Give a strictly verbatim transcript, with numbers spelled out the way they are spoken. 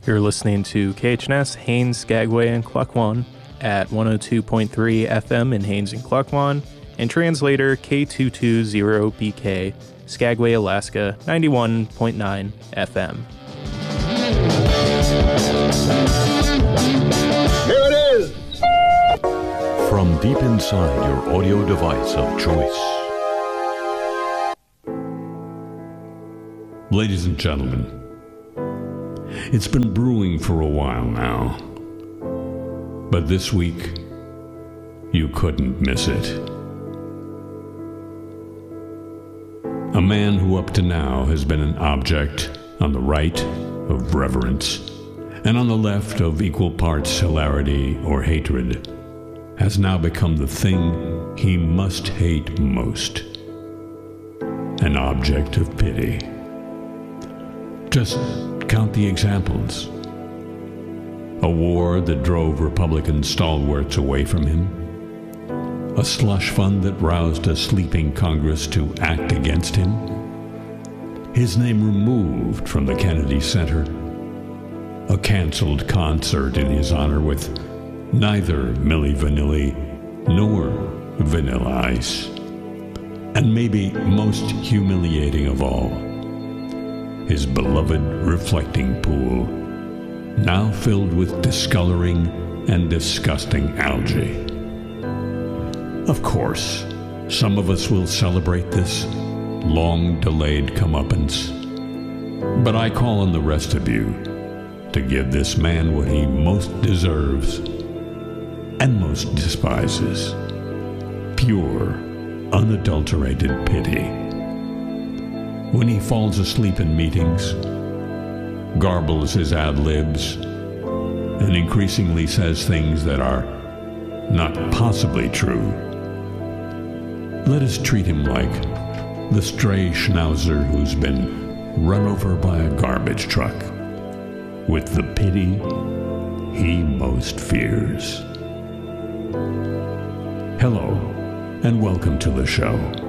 You're listening to K H N S, Haines, Skagway, and Klukwan at one oh two point three F M in Haines and Klukwan, and translator K two two zero B K, Skagway, Alaska, ninety-one point nine F M. Here it is! From deep inside your audio device of choice. Ladies and gentlemen, it's been brewing for a while now, but this week, you couldn't miss it. A man who up to now has been an object on the right of reverence and on the left of equal parts hilarity or hatred has now become the thing he must hate most, an object of pity. Just count the examples. A war that drove Republican stalwarts away from him. A slush fund that roused a sleeping Congress to act against him. His name removed from the Kennedy Center. A canceled concert in his honor with neither Milli Vanilli nor Vanilla Ice. And maybe most humiliating of all, his beloved reflecting pool, now filled with discoloring and disgusting algae. Of course, some of us will celebrate this long-delayed comeuppance, but I call on the rest of you to give this man what he most deserves and most despises: pure, unadulterated pity. When he falls asleep in meetings, garbles his ad-libs, and increasingly says things that are not possibly true, let us treat him like the stray schnauzer who's been run over by a garbage truck, with the pity he most fears. Hello, and welcome to the show.